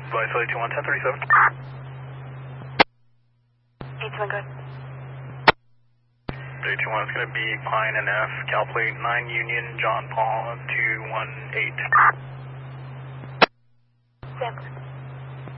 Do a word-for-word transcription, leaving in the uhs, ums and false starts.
Advise flight two one, ten thirty-seven. eight two one, good. eight two one is going to be Pine and F, Calplate nine Union, John Paul two one eight. Sam.